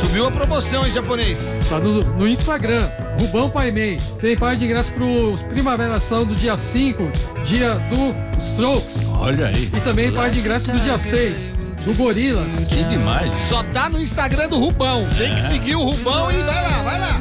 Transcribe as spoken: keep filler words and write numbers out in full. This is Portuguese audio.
Subiu a promoção, hein, japonês? Tá no, no Instagram, Rubão Paimei. Tem par de ingresso pro Primavera Sound do dia cinco, dia do Strokes. Olha aí. E também par de ingresso do dia seis, do Gorilas. Que demais. Só tá no Instagram do Rubão. Tem que seguir o Rubão e vai lá, vai lá.